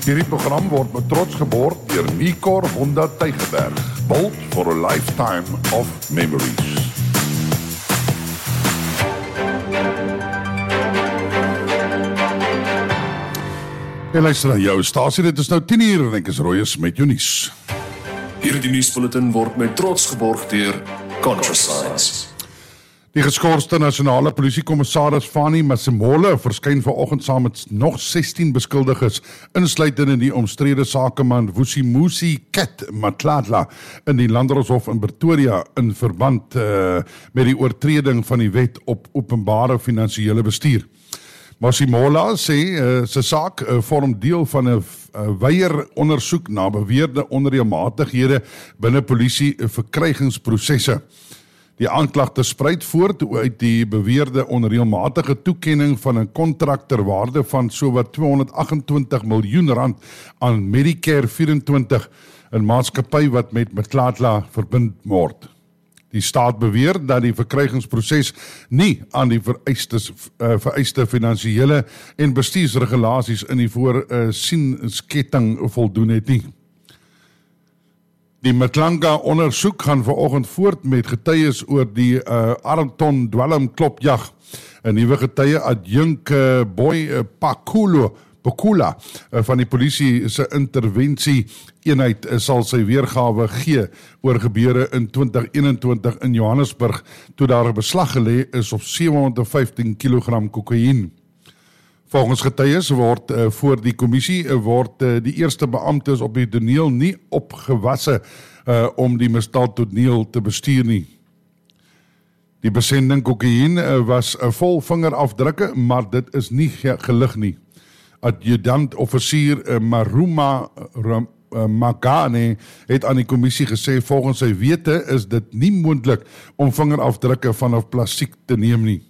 Hierdie program word met trots geborg deur Nicor Honda Tygerberg. Built for a lifetime of memories. En luister na jou stasie, dit is nou 10:00 en ek is Royes met jou nuus. Hierdie nuusbulletin word met trots geborg deur ContraScience. Die geskorste nasionale polisiekommissaris Fani Masemola verskyn vanoggend saam met nog 16 beskuldiges, insluitend in die omstrede sakeman Vusimuzi Cat Matladla in die Landdroshof in Pretoria in verband met die oortreding van die wet op openbare finansiële bestuur. Masemola sê sy saak vorm deel van 'n weier ondersoek na beweerde onreëlmatighede binne polisie verkrygingsprosesse. Die aanklagte spruit voort uit die beweerde onreëlmatige toekenning van 'n kontrak ter waarde van sowat R228 miljoen aan Medicare 24, 'n maatskappy wat met Matladla verbind word. Die staat beweer dat die verkrygingsproses nie aan die vereiste finansiële en bestuursregulasies in die voorsieningsketting voldoen het nie. Die Matlanga ondersoek gaan vanoggend voort met getuies oor die Arlington dwelmklopjag. 'n Nuwe getuie adjunk Boy Pakula van die polisie se intervensie eenheid sal sy weergawe gee oor gebeure in 2021 in Johannesburg, toe daar 'n beslag gelê is op 715 kg kokain. Volgens getuies word voor die kommissie word die eerste beamptes op die toneel nie opgewasse om die misdaadtoneel te bestuur nie. Die besending kokain was vol vingerafdrukke, maar dit is nie gelig nie. Adjudant-offisier Maruma Magane het aan die kommissie gesê volgens sy wete is dit nie moontlik om vingerafdrukke vanaf plastiek te neem nie.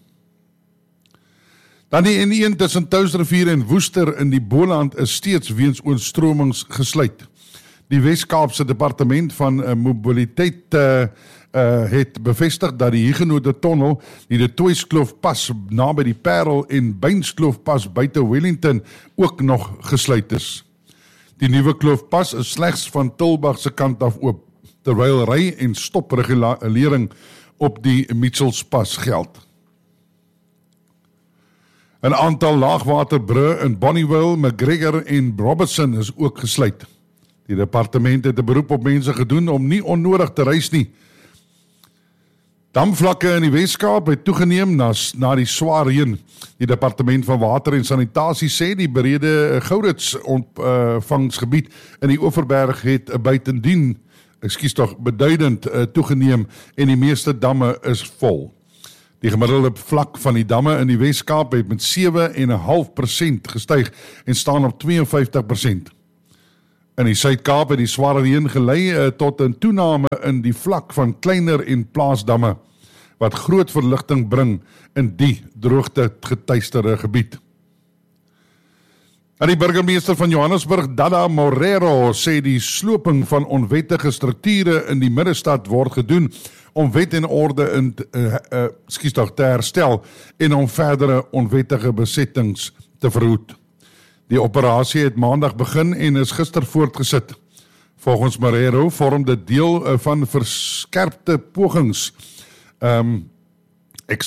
Dan die N1 tussen Touwsrivier en Woester in die Boland is steeds weens oorstromings gesluit. Die Wes-Kaapse Departement van Mobiliteit het bevestig dat die Huguenot Tunnel, die De Toitskloof pas naby die Parel en Beinskloof pas buite Wellington ook nog gesluit is. Die nuwe kloofpas is slegs van Tilbag se kant af oop, terwyl ry- en stopregulering op die Mitchells-pas geld. 'n aantal laagwaterbrûe in Bonnievale, McGregor en Robertson is ook gesluit. Die departement het 'n beroep op mense gedoen om nie onnodig te reis nie. Damvlakke in die Weskaap het toegeneem na die swaar reën. Die departement van water en sanitasie sê die berede Gourits ontvangsgebied in die Oeverberg het beduidend toegeneem en die meeste damme is vol. Die gemiddelde vlak van die damme in die Weskaap het met 7,5% gestyg en staan op 52%. In die Suid-Kaap het die sware reën gelei tot 'n toename in die vlak van kleiner en plaasdamme, wat groot verligting bring in die droogte getuisterde gebied. En die burgemeester van Johannesburg, Dada Morero, sê die sloping van onwettige strukture in die middestad word gedoen om wet en orde te herstel en om verdere onwettige besettings te verhoed. Die operasie het maandag begin en is gister voortgesit. Volgens Morero vorm dit deel van verskerpte pogings. Ek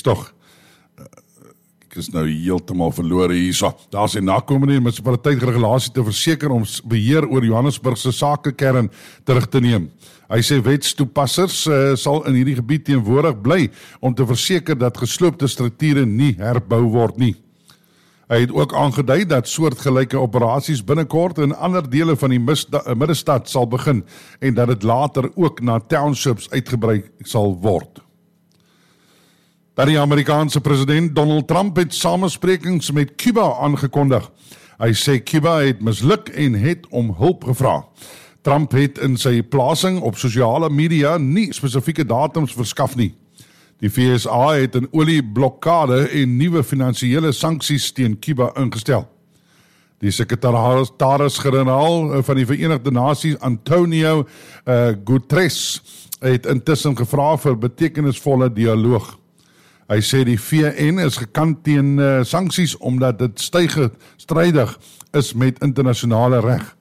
is nou heeltemal verlore hierso. Daar is 'n nakomende munisipaliteitsregulasie te verseker om beheer oor Johannesburg se sakekern terug te neem. Hy sê wetstoepassers sal in hierdie gebied teenwoordig bly om te verseker dat gesloopte strukture nie herbou word nie. Hy het ook aangedui dat soortgelyke operasies binnekort in ander dele van die middestad sal begin en dat dit later ook na townships uitgebrei sal word. Dan die Amerikaanse president Donald Trump het samesprekings met Cuba aangekondig. Hy sê Cuba het misluk en het om hulp gevra. Trump het in sy plasing op sosiale media nie spesifieke datums verskaf nie. Die VSA het 'n olieblokkade en nuwe finansiële sanksies teen Cuba ingestel. Die sekretaris-generaal van die Verenigde Nasies, Antonio Guterres, het intussen gevra vir betekenisvolle dialoog. Hy sê die VN is gekant teen sanksies omdat dit strydig is met internasionale reg.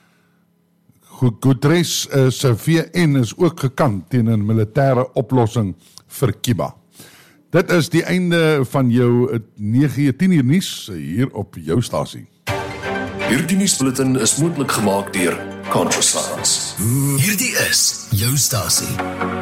Guterres se VN is ook gekant teen 'n militêre oplossing vir Cuba. Dit is die einde van jou 10 uur nuus hier op jou stasie. Hierdie nuusbulletin is moontlik gemaak deur Contra Sounds. Hierdie is jou stasie.